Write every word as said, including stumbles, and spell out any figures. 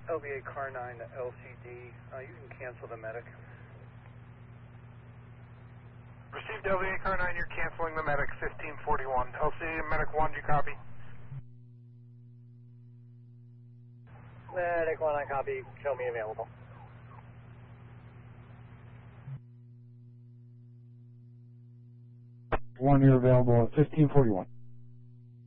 L V A Car nine L C D. Uh, you can cancel the medic. Received L V A Car nine, you're canceling the medic, fifteen forty-one. L C D medic one, do you copy? Medic one, I copy. Show me available. One, you're available at fifteen forty-one.